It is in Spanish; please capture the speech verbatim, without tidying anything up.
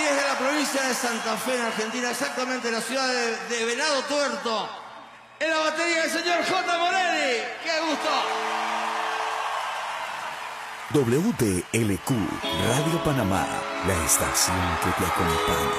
y desde la provincia de Santa Fe, en Argentina, exactamente la ciudad de, de Venado Tuerto, en la batería del señor J. Morelli. ¡Qué gusto! W T L Q, Radio Panamá, la estación que te acompaña.